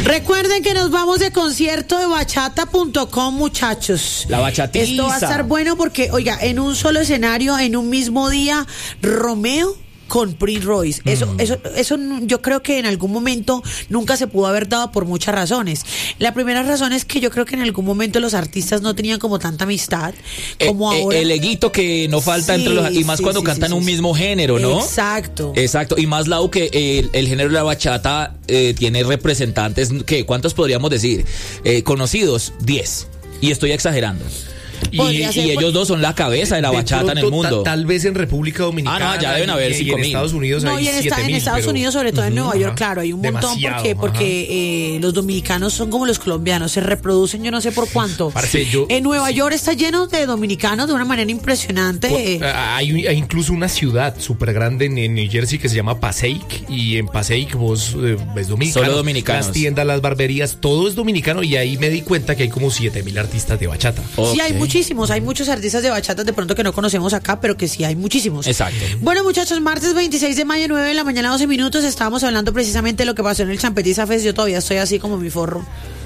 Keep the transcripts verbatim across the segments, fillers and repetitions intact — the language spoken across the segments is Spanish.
Recuerden que nos vamos de concierto de bachata punto com, muchachos. La bachatiza. Esto va a estar bueno porque, oiga, en un solo escenario, en un mismo día, Romeo con Prince Royce. Eso, mm. eso, eso yo creo que en algún momento nunca se pudo haber dado por muchas razones. La primera razón es que yo creo que en algún momento los artistas no tenían como tanta amistad como eh, ahora. El eguito que no falta sí, entre los, y más sí, cuando sí, cantan sí, un sí, mismo género, ¿no? Exacto. Exacto. Y más Lau que el, el género de la bachata eh, tiene representantes que, ¿cuántos podríamos decir? Eh, conocidos, diez. Y estoy exagerando. Y, y ellos dos son la cabeza de la de bachata pronto, en el mundo. Ta, tal vez en República Dominicana. Ah, no, ya deben haber cinco mil. En Estados Unidos no, hay y en, siete esta, mil, en Estados pero... Unidos, sobre todo uh-huh, en Nueva York, ajá, claro, hay un montón porque porque eh, los dominicanos son como los colombianos, se reproducen yo no sé por cuánto. Parce, yo, en Nueva York está lleno de dominicanos de una manera impresionante. Pues, hay, hay incluso una ciudad súper grande en, en New Jersey que se llama Passaic, y en Passaic vos eh, ves dominicanos. Solo dominicanos. Las tiendas, las barberías, todo es dominicano, y ahí me di cuenta que hay como siete mil artistas de bachata. Okay. Sí, hay muchísimos, hay muchos artistas de bachata de pronto que no conocemos acá, pero que sí hay muchísimos. Exacto. Bueno, muchachos, martes veintiséis de mayo, nueve de la mañana, doce minutos, estábamos hablando precisamente de lo que pasó en el Champetiza Fest. Yo todavía estoy así como mi forro.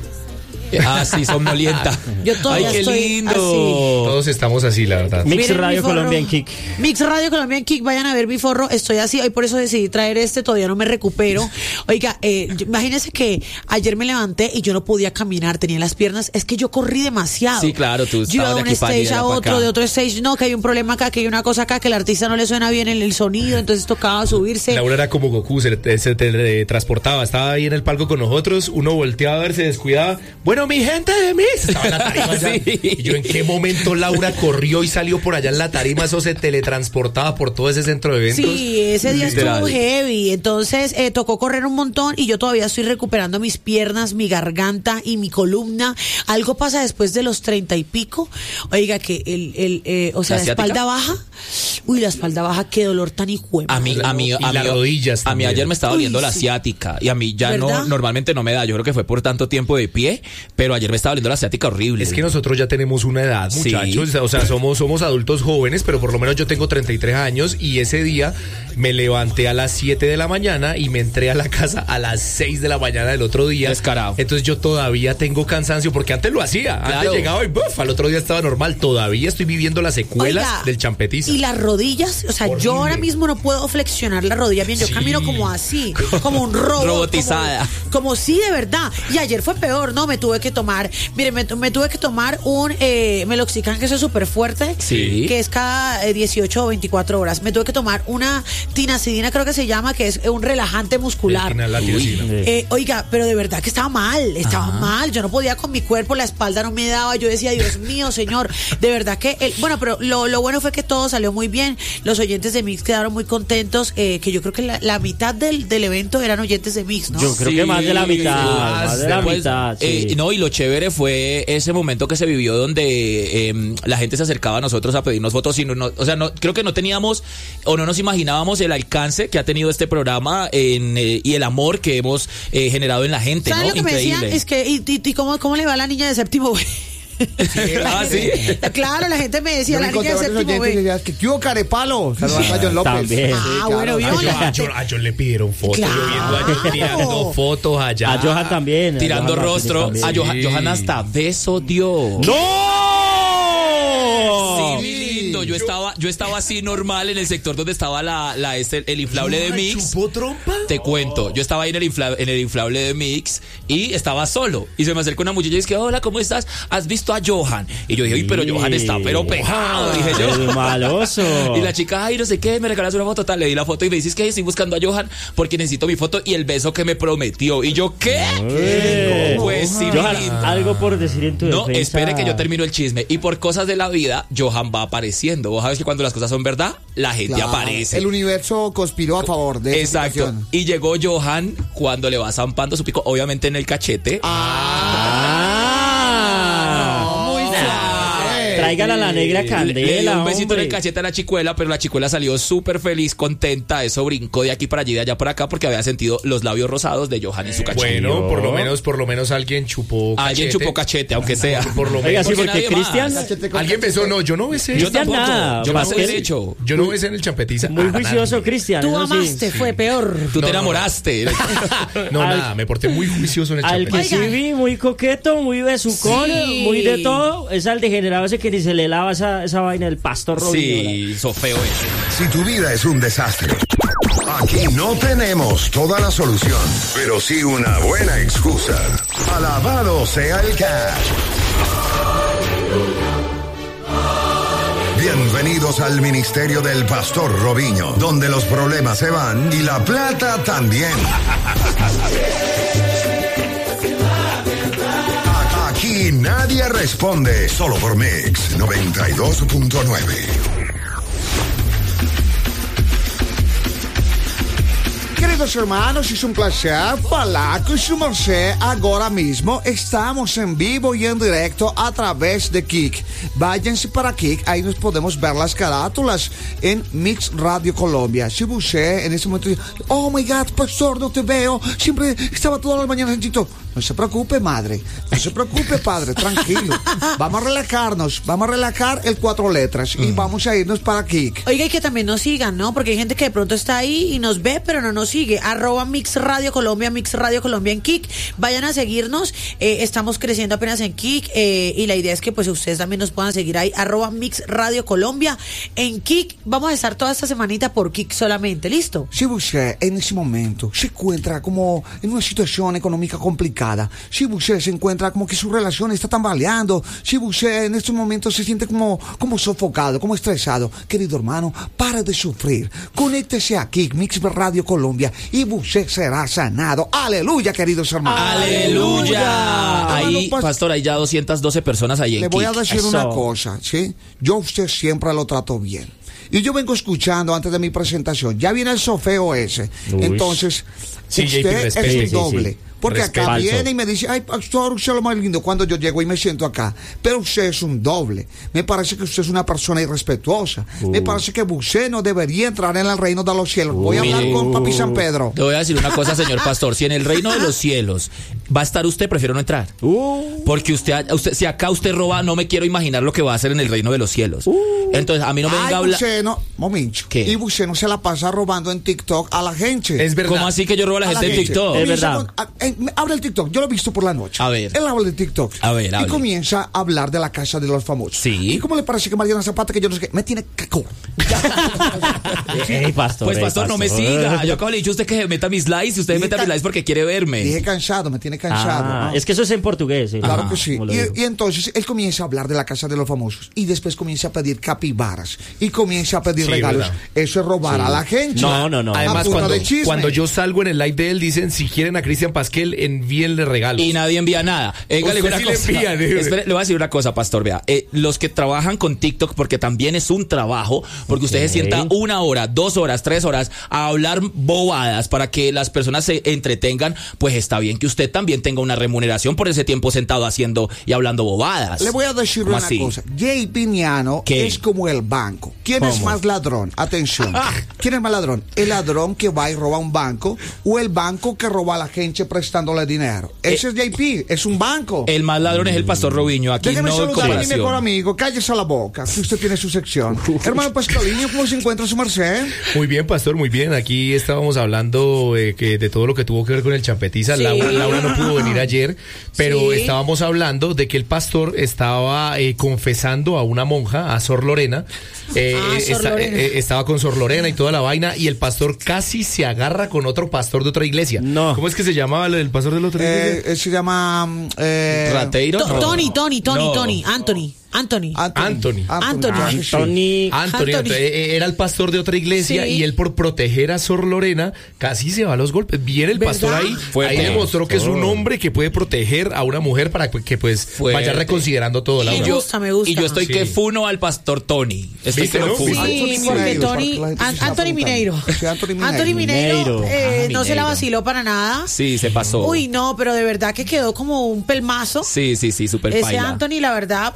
Ah, sí, somnolienta. Yo todavía Ay, qué estoy lindo. Así. Todos estamos así, la verdad. Mix Miren Radio Colombia en Kick. Mix Radio Colombia en Kick, vayan a ver mi forro. Estoy así, hoy por eso decidí traer este, todavía no me recupero. Oiga, eh, imagínense que ayer me levanté y yo no podía caminar, tenía las piernas, es que yo corrí demasiado. Sí, claro, tú yo iba de un stage a otro, de otro stage, no, que hay un problema acá, que hay una cosa acá, que el artista no le suena bien el, el sonido, entonces tocaba subirse. Laura era como Goku, se, se teletransportaba, estaba ahí en el palco con nosotros, uno volteaba a ver, se descuidaba. Bueno, mi gente de estaba en la tarima allá. Sí. Y yo, ¿en qué momento Laura corrió y salió por allá en la tarima? Eso se teletransportaba por todo ese centro de eventos. Sí, ese día Literal. estuvo heavy. Entonces eh, tocó correr un montón y yo todavía estoy recuperando mis piernas, mi garganta y mi columna. Algo pasa después de los treinta y pico. Oiga, que el, el eh, o sea, la, la espalda baja. Uy, la espalda baja, qué dolor tan hijo. A mí, a mí, a y mí, las rodillas a mí ayer me estaba doliendo Uy, la sí. ciática y a mí ya ¿verdad? no, normalmente no me da. Yo creo que fue por tanto tiempo de pie, pero ayer me estaba doliendo la ciática horrible. Es que nosotros ya tenemos una edad, muchachos, sí. O sea, somos, somos adultos jóvenes, pero por lo menos yo tengo treinta y tres años y ese día me levanté a las siete de la mañana y me entré a la casa a las seis de la mañana del otro día. Descarado. Entonces yo todavía tengo cansancio porque antes lo hacía, claro. Antes llegaba y buf, al otro día estaba normal. Todavía estoy viviendo las secuelas Oiga, del Champetiza. Y las rodillas, o sea, horrible. Yo ahora mismo no puedo flexionar la rodilla bien, yo sí. camino como así, como un robot. Robotizada. Como, como sí, de verdad. Y ayer fue peor, ¿no? Me tuve que tomar, mire, me, me tuve que tomar un eh, Meloxicam, que eso es súper fuerte, sí. que es cada eh, dieciocho o veinticuatro horas. Me tuve que tomar una tinacidina, creo que se llama, que es un relajante muscular. Eh, oiga, pero de verdad que estaba mal, estaba Ajá. mal. Yo no podía con mi cuerpo, la espalda no me daba. Yo decía, Dios mío, señor, de verdad que... El, bueno, pero lo, lo bueno fue que todo salió muy bien. Los oyentes de Mix quedaron muy contentos, eh, que yo creo que la, la mitad del, del evento eran oyentes de Mix, ¿no? Yo creo sí, que más de la mitad. Más, más de la después, mitad, sí. eh, no, y lo chévere fue ese momento que se vivió donde eh, la gente se acercaba a nosotros a pedirnos fotos. Y no, no, o sea, no, creo que no teníamos o no nos imaginábamos el alcance que ha tenido este programa en, eh, y el amor que hemos eh, generado en la gente, ¿Sabes ¿no? lo que Increíble. me decían? Es que, ¿y, y, y cómo, cómo le va a la niña de séptimo B? Sí, ah, sí. Claro, la gente me decía, yo la niña de séptimo B. Que ¿qué hubo, Carepalo? Saludos a John López. También. Ah, sí, bueno, claro. vio. A John, a John le pidieron fotos. Claro. Yo viendo a John tirando fotos allá. A Johan también. Tirando Johan rostro. también. A Johan, Sí. Johan hasta beso dio. ¡No! Sí, mi lindo. Yo estaba, yo estaba así normal en el sector donde estaba la, la este, el inflable de Mix. ¿Chupó trompa? Te cuento, yo estaba ahí en el, infla, en el inflable de Mix y estaba solo. Y se me acercó una muchacha y dice, hola, ¿cómo estás? ¿Has visto a Johan? Y yo dije, uy, pero Johan está pero pegado, dije yo. Es maloso. Y la chica, ay, no sé qué, me regalas una foto, tal. Le di la foto y me dices que estoy buscando a Johan porque necesito mi foto y el beso que me prometió. Y yo, ¿qué? ¿Qué? No, pues sí, Johan, mi lindo. algo por decir en tu No, defensa. espere que yo termino el chisme. Y por cosas de la vida, Johan va apareciendo. Vos sabes que cuando las cosas son verdad, la gente Claro, aparece. el universo conspiró a favor de esa Exacto. situación. Y llegó Johan cuando le va zampando su pico, obviamente en el cachete. Ah. Muy suave. Tráigala a la negra candela. Le, le dio un besito hombre. en el cachete a la chicuela, pero la chicuela salió súper feliz, contenta. Eso brincó de aquí para allí, de allá para acá, porque había sentido los labios rosados de Johan en su cachete. Bueno, por lo menos, por lo menos alguien chupó cachete. Alguien chupó cachete, aunque sea. Por lo Oiga, menos. sí, porque nadie Cristian... más. Alguien besó, no, yo no besé. Yo Cristian tampoco. nada, Yo pasé Pasquel. derecho. Yo no besé en el champetiza. Muy a juicioso, nadie. Cristian. Tú eso sí. amaste, fue peor. Tú No, te no, enamoraste. No, Al- nada, me porté muy juicioso en el Al que champetiza. sí vi muy coqueto, muy besucón, Sí. muy de todo, es al degenerado ese que ni se le lava esa, esa vaina del pastor Robinho. Sí, hizo feo ese. Si tu vida es un desastre, aquí no tenemos toda la solución, pero sí una buena excusa. Alabado sea el cash. Bienvenidos al ministerio del Pastor Robinho, donde los problemas se van y la plata también. Aquí nadie responde, solo por Mix noventa y dos punto nueve. Queridos hermanos, es un placer hablar con su merced ahora mismo. Estamos en vivo y en directo a través de Kik. Váyanse para Kik, ahí nos podemos ver las carátulas en Mix Radio Colombia. Si usted en este momento dice, oh my God, pastor, no te veo, siempre estaba todas las mañanas en TikTok. No se preocupe, madre, no se preocupe, padre, tranquilo. Vamos a relajarnos, vamos a relajar el cuatro letras y vamos a irnos para Kik. Oiga, y que también nos sigan, ¿no? Porque hay gente que de pronto está ahí y nos ve, pero no nos sigue. Arroba Mix Radio Colombia, Mix Radio Colombia en Kik. Vayan a seguirnos. Eh, estamos creciendo apenas en Kik eh, y la idea es que pues ustedes también nos puedan seguir ahí. Arroba Mix Radio Colombia en Kik. Vamos a estar toda esta semanita por Kik solamente. ¿Listo? Si usted en ese momento se encuentra como en una situación económica complicada, si usted se encuentra como que su relación está tambaleando, si usted en estos momentos se siente como, como sofocado, como estresado, querido hermano, para de sufrir. Conéctese aquí, Mix Radio Colombia, y usted será sanado. Aleluya, queridos hermanos. ¡Aleluya! Ahí, Bueno, pas- pastor, hay ya doscientas doce personas ahí en Le voy a Kik. decir Eso. una cosa, ¿sí? Yo a usted siempre lo trato bien. Y yo vengo escuchando antes de mi presentación. Ya viene el sofeo ese. Uy. Entonces, Sí, J P, usted respete. es Sí, un sí, doble. sí. Porque Respeto. acá Falso. viene y me dice, ay, pastor, usted es lo más lindo cuando yo llego y me siento acá. Pero usted es un doble. Me parece que usted es una persona irrespetuosa. Me parece que usted no debería entrar en el reino de los cielos. Voy a hablar Mire. con Papi San Pedro. Te voy a decir una cosa, señor pastor. Si en el reino de los cielos va a estar usted, prefiero no entrar. Uh, Porque usted, usted, si acá usted roba, no me quiero imaginar lo que va a hacer en el reino de los cielos. Entonces, a mí no me venga Ay, a hablar. usted no, momento. ¿Qué? Y usted no se la pasa robando en TikTok a la gente. Es verdad. ¿Cómo así que yo robo a la A gente en TikTok? Es Comienza verdad. con- a- eh, habla el TikTok, yo lo he visto por la noche. A ver. Él habla de TikTok. A ver, Y hable. comienza a hablar de la casa de los famosos. Sí. ¿Y cómo le parece que Mariana Zapata, que yo no sé qué, me tiene caco? ey, pastor. Pues ey, pastor, no me siga. Yo acabo de dicho a usted que meta mis likes y usted Dije meta mis ca- likes porque quiere verme. Dije cansado, me tiene cansado. Ah, ¿no? es que eso es en portugués. sí. Claro Ah, que sí. como lo dijo. Y, y entonces él comienza a hablar de la casa de los famosos y después comienza a pedir capibaras y comienza a pedir Sí, regalos. verdad. Eso es robar a la gente. No, no, no. A Además, punta cuando, de chisme. cuando yo salgo en el live de él, dicen, si quieren a Cristian Pasquel, envíenle regalos. Y nadie envía nada. Venga, le digo Usted una sí le cosa. envía, ¿eh? Espere, le voy a decir una cosa, pastor. Vea, eh, los que trabajan con TikTok, porque también es un trabajo, porque usted se sienta una hora, dos horas, tres horas a hablar bobadas para que las personas se entretengan, pues está bien que usted también tenga una remuneración por ese tiempo sentado haciendo y hablando bobadas. Le voy a decir ¿Cómo una así? cosa. Jay Piñano ¿Qué? es como el banco. ¿Quién es ¿Cómo? más ladrón? Atención. ¿Quién es más ladrón? ¿El ladrón que va y roba un banco o el banco que roba a la gente prestándole dinero? Ese es J P, es un banco. El más ladrón es el pastor Robinho. Aquí Déjeme no hay saludar a mi mejor comparación. amigo. Cállese la boca, que usted tiene su sección. Hermano Pascaliño, ¿cómo se encuentra su merced? Muy bien, pastor, muy bien. Aquí estábamos hablando eh, que de todo lo que tuvo que ver con el champetiza. Sí. Laura, Laura no pudo venir ayer, pero Sí. estábamos hablando de que el pastor estaba eh, confesando a una monja, a Sor Lorena. Eh, Ah, Sor esta- Lorena. eh, estaba con Sor Lorena y toda la vaina, y el pastor casi se agarra con otro pastor de otra iglesia. No. ¿Cómo es que se llamaba el, el pastor de la otra Eh, iglesia? él se llama... mm, Eh, ¿Rateiro? To- No. Tony, Tony, Tony, No. Tony, Anthony, Anthony. Anthony. Anthony. sí, sí. Anthony. Anthony, Anthony. entonces, eh, era el pastor de otra iglesia Sí. y él por proteger a Sor Lorena casi se va a los golpes. Viene el pastor ¿Verdad? ahí, Fuerte. ahí demostró que es un hombre que puede proteger a una mujer para que pues Fuerte. vaya reconsiderando todo. Y Laura. yo, gusta, me gusta. y yo estoy Sí. que funo al pastor Tony. Estoy ¿Viste, que lo no? funo. Sí. Sí, Anthony porque Mineiro, Tony, para que la gente se An- está Anthony preguntando. Mineiro. Sí, Anthony Mineiro. Anthony Mineiro, Mineiro. eh, Ah, no se la Mineiro. vaciló para nada. Sí, se pasó. Uy, no, pero de verdad que quedó como un pelmazo. Sí, sí, sí, súper Ese paila. Anthony, la verdad, suave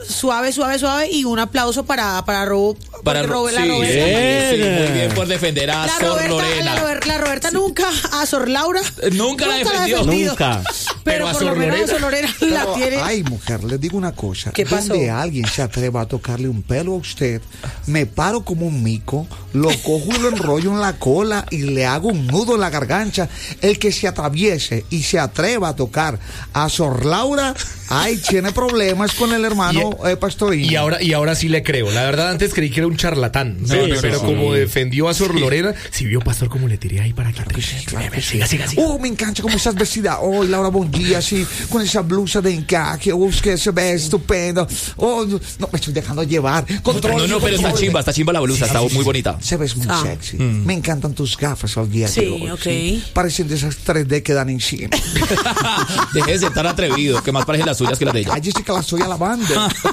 suave, suave, suave. Y un aplauso para, para Robo. Para Ro la sí, Roberta. sí, muy bien por defender a La Sor Roberta, Lorena. La, Roberta, la Roberta nunca, a Sor Laura. Nunca la defendió. Nunca. Pero, Pero a por Sor lo menos a Lorena. Sor Lorena Pero, la tiene. ay, mujer, les digo una cosa. ¿Qué pasó? Donde alguien se atreva a tocarle un pelo a usted, me paro como un mico, lo cojo y lo enrollo en la cola y le hago un nudo en la garganta. El que se atraviese y se atreva a tocar a Sor Laura, ay, tiene problemas con el hermano Y- eh, Pastorino. Y ahora, y ahora sí le creo. La verdad, antes creí que era un charlatán. Sí, pero pero sí. como defendió a Sor Lorena, si vio Pastor como le tiré ahí para que te... Claro que sí. Siga, siga, siga. Oh, me encanta cómo estás vestida hoy, Laura Bondía, así, con esa blusa de encaje. Oh, que se ve estupendo. Oh, no, no, me estoy dejando llevar. Control, No, no, pero está control. chimba, está chimba la blusa, está muy bonita. Se ves muy Ah. sexy. Me encantan tus gafas al día Sí, de hoy. ok. Parecen de esas tres D que dan en cine. Deje de ser tan atrevido, que más parecen las suyas que las de ella. Cállese que la estoy alabando.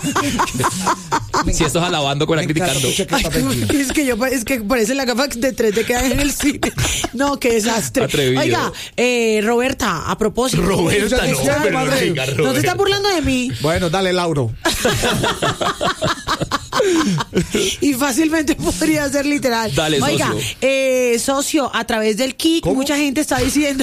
Me Si esto es alabando, con la me encanta criticando. tu chaqueta de jean. Es que yo es que parece la gafa de tres D que hay en el cine. No, qué desastre. Atrevido. Oiga, eh, Roberta, a propósito. Roberta, Usted no, está- pero no madre, diga No te Roberta. estás burlando de mí. Bueno, dale, Lauro. Y fácilmente podría ser literal. Dale, Oiga, socio. eh, socio, a través del Kik, ¿Cómo? mucha gente está diciendo,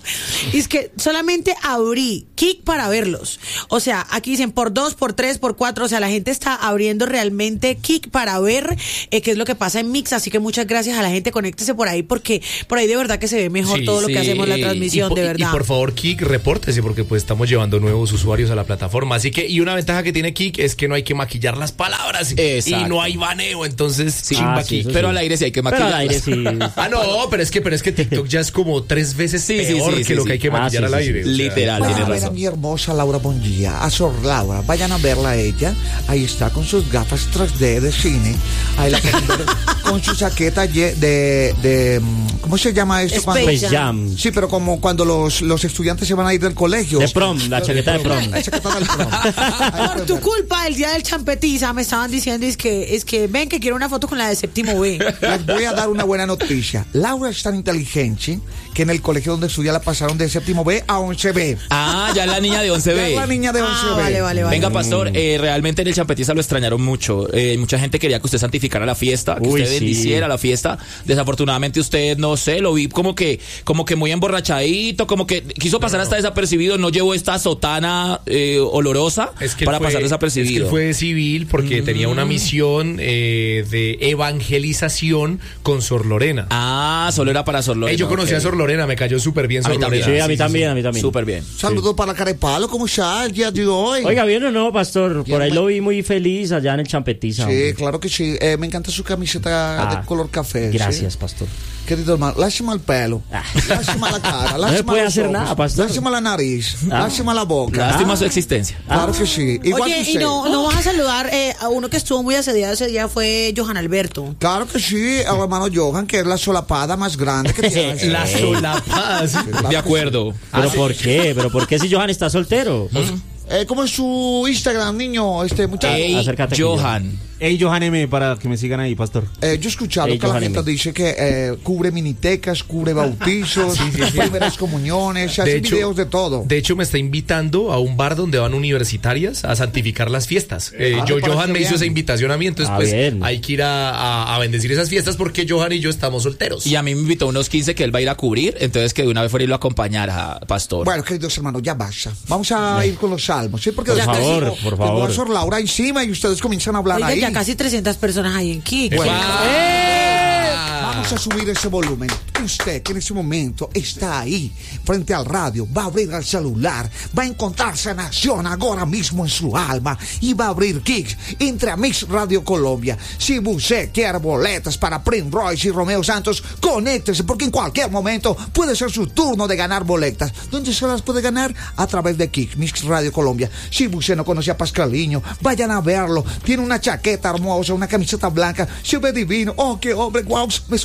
es que solamente abrí Kik para verlos. O sea, aquí dicen por dos, por tres, por cuatro, o sea, la gente está abriendo realmente Kik para ver eh, qué es lo que pasa en Mix, así que muchas gracias a la gente, conéctese por ahí, porque por ahí de verdad que se ve mejor Sí, todo lo sí. que hacemos, la Y transmisión, y, po- de y- verdad. Y por favor, Kik, repórtese porque pues estamos llevando nuevos usuarios a la plataforma. Así que, y una ventaja que tiene Kik es que no hay que maquillar las palabras. Exacto. Y no hay baneo, entonces Sí, chimba Ah, sí, Kik. eso pero sí. al aire sí hay que Pero maquillar. al aire sí. Ah, no, pero es que, pero es que TikTok ya es como tres veces Sí, sí, peor sí, que sí, lo sí. que hay que Ah, maquillar sí, al sí, aire. sí. o sea. Literal, Vayan tienes a ver a razón. mi hermosa Laura Bondía, a Sor Laura. Vayan a verla a ella. Ahí está con sus gafas tres D de cine. Ahí la pueden ver con su chaqueta ye- de, de. mm, ¿Cómo se llama esto? Space Cuando- Space Jam. Sí, pero como cuando los, los estudiantes se van a ir del colegio. De prom, la chaqueta de prom. La chaqueta del prom. Ahí la Por pueden tu ver. culpa, el día del champetiza me estaban diciendo es que, es que ven que quiero una foto con la de séptimo B. Les voy a dar una buena noticia. Laura es tan inteligente que en el colegio donde estudia la pasaron de séptimo B a once B. Ah, ya la niña de once Ya B. es la niña de once Ah, B. vale, vale, vale. Venga, pastor, eh, realmente en el Champetiza lo extrañaron mucho. Eh, mucha gente quería que usted santificara la fiesta, que Uy, usted sí. bendiciera la fiesta. Desafortunadamente usted, no sé, lo vi como que como que muy emborrachadito, como que quiso pasar hasta desapercibido, no llevó esta sotana eh, olorosa Es que él para fue- pasar Es que desapercibido. él fue civil porque tenía una misión eh, de evangelización con Sor Lorena. Ah, solo era para Sor Lorena. Eh, yo conocí ok. a Sor Lorena, me cayó súper bien A mí Sor también. Lorena. Sí, a mí también, a mí también. Súper bien. Saludos para la Carepalo, ¿cómo está el día de hoy? Oiga, ¿bien o no, pastor? Por ahí lo vi muy feliz allá en el Champetiza. Sí, hombre. claro que sí. Eh, me encanta su camiseta Ah, de color café. Gracias, ¿sí? pastor. Querido hermano, lástima el pelo, Ah. lástima la cara, No lástima se puede los hacer ojos, nada, pastor. lástima la nariz, Ah. lástima la boca. Lástima su existencia. Claro que sí. Igual Oye, que y usted. no, no vas a saludar eh, a uno que estuvo muy asediado ese día fue Johan Alberto. Claro que sí, el hermano Johan, que es la solapada más grande que tiene. La solapada. sí. De acuerdo. ¿Pero por qué? ¿Pero por qué si Johan está soltero? Eh, ¿Cómo es su Instagram, niño? Este muchacho. Ey, acércate aquí, Johan. Ey, Johan M, para que me sigan ahí, pastor. Eh, yo he escuchado Ey, que la Johan gente M. dice que eh, cubre minitecas, cubre bautizos, primeras comuniones, se hace videos de todo. De hecho, me está invitando a un bar donde van universitarias a santificar las fiestas. Eh, Ah, yo, me parece Johan me hizo bien. esa invitación a mí, entonces Ah, pues bien. hay que ir a, a- a bendecir esas fiestas porque Johan y yo estamos solteros. Y a mí me invitó a unos quince que él va a ir a cubrir, entonces que de una vez fuera y lo acompañara, pastor. Bueno, queridos hermanos, ya basta. Vamos a ir con los salmos, ¿sí? Porque Por después favor, tengo- por tengo favor. a Sor Laura encima y ustedes comienzan a hablar Oiga, ahí. ya casi trescientas personas ahí en Kik. Bueno, ¡Eh! vamos a subir ese volumen. Usted que en ese momento está ahí, frente al radio, va a abrir el celular, va a encontrar sanación ahora mismo en su alma y va a abrir Kicks entre a Mix Radio Colombia. Si usted quiere boletas para Prince Royce y Romeo Santos, conéctese porque en cualquier momento puede ser su turno de ganar boletas. ¿Dónde se las puede ganar? A través de Kicks, Mix Radio Colombia. Si usted no conoce a Pascaliño, vayan a verlo. Tiene una chaqueta hermosa, una camiseta blanca, se ve divino. Oh, qué hombre, wow, me estoy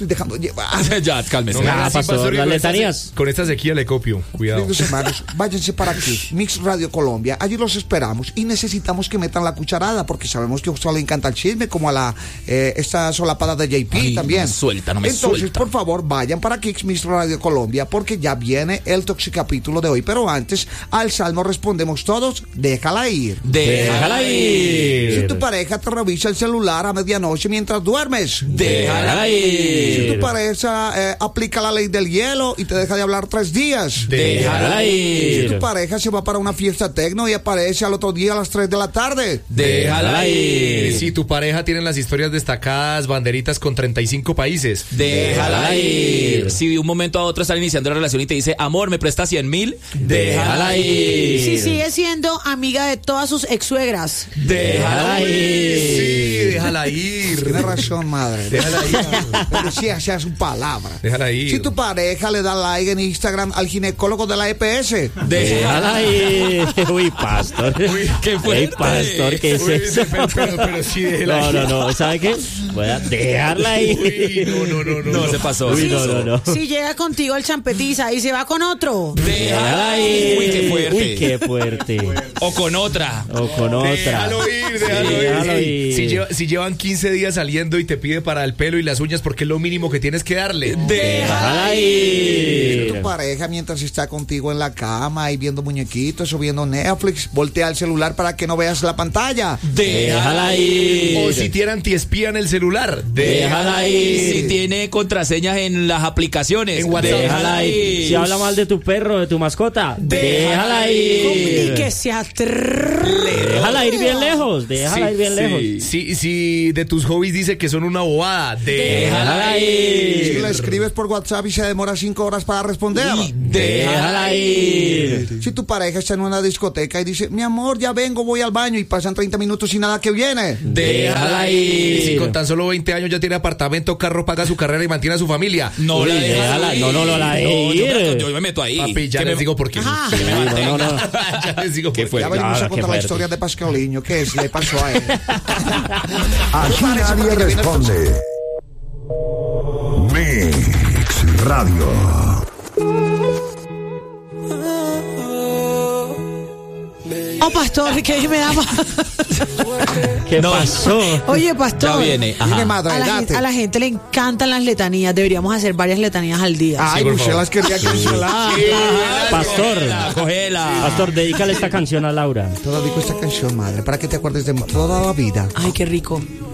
dejando llevar. Ya, cálmese. No, Ah, así, pastor, pastor, y las con esta letanías. se- Con esta sequía le copio. Cuidado. Queridos hermanos, váyanse para aquí, Mix Radio Colombia. Allí los esperamos y necesitamos que metan la cucharada porque sabemos que a usted le encanta el chisme, como a la eh, esta solapada de J P Ay, también. no me suelta, no me Entonces, suelta. por favor, vayan para Kicks Mix Radio Colombia porque ya viene el toxicapítulo de hoy. Pero antes, al salmo respondemos todos, déjala ir. Déjala ir. Si tu pareja te revisa el celular a medianoche mientras duermes, Déjala si ir. tu pareja eh, aplica la ley del hielo y te deja de hablar tres días, Déjala si ir. tu pareja se va para una fiesta tecno y aparece al otro día a las tres de la tarde, Déjala ir. Si tu pareja tiene las historias destacadas, banderitas con treinta y cinco países. Déjala ir. Si de un momento a otro están iniciando la relación y te dice, amor, ¿me presta cien mil? Déjala ir. Si sigue siendo amiga de todas sus ex suegras. Déjala ir. Sí, déjala ir. Tiene razón, madre. Déjala ir. Pero sí, esa es su palabra. Déjala ir. Si tu pareja le da like en Instagram al ginecólogo de la E P S, Déjala ir. Uy, pastor. Uy, qué fuerte. Ey, pastor, ¿qué es Uy, eso? pero, pero, pero sí, déjala No, ir. no, no. ¿Sabe qué? Voy a dejarla Uy, ir. no, no, no, no. No, se pasó. Uy, no, no, no. Si llega contigo el champetiza y se va con otro. Déjala ir. Uy, qué fuerte. Uy, qué fuerte. O con otra. O con otra. Déjalo ir, déjalo, Sí, ir. déjalo Sí. ir. Si, lleva- si llevan quince días saliendo y te pide para el pelo y las uñas porque es lo mínimo que tienes que darle. Déjala si ir. tu pareja mientras está contigo en la cama y viendo muñequitos o viendo Netflix, voltea el celular para que no veas la pantalla. Déjala ir. O si tiene antiespía en el celular. Déjala ir. Si tiene contraseñas en las aplicaciones. En WhatsApp. Déjala ir. Si habla mal de tu perro, de tu mascota, déjala Y ir. que se atreve. Déjala ir bien lejos. Déjala Sí, ir bien sí. lejos. Si, si de tus hobbies dice que son una bobada, déjala Déjala Si ir. le escribes por WhatsApp y se demora cinco horas para responder. Déjala ir. Si tu pareja está en una discoteca y dice, mi amor, ya vengo, voy al baño y pasan treinta minutos y nada que viene. Déjala Y si ir. con tan solo veinte años ya tiene apartamento, carro, paga su carrera y mantiene a su familia. No Uy, la déjala, ir. no, no, no la deje No, yo, me, ir. yo me meto ahí. Papi, ya Que les me- digo por qué. Ajá. que me No, mantenga. no, no. Ya les digo ¿Qué por fue? Ya venimos Claro, a qué contar la fuerte. historia de Pascualiño. ¿Qué es? Le pasó a él. Aquí nadie responde. Mix Radio. Oh, pastor, que me da. ¿Qué No. pasó? Oye, pastor. Ya viene. Dime, Ajá. madre, A la, date. gente, a la gente le encantan las letanías. Deberíamos hacer varias letanías al día. Ay, por usted favor. las quería cancelar. Pastor. Cógela, cógela. Pastor, dedícale esta canción a Laura. Te dedico esta canción, madre, para que te acuerdes de toda la vida. Ay, qué rico.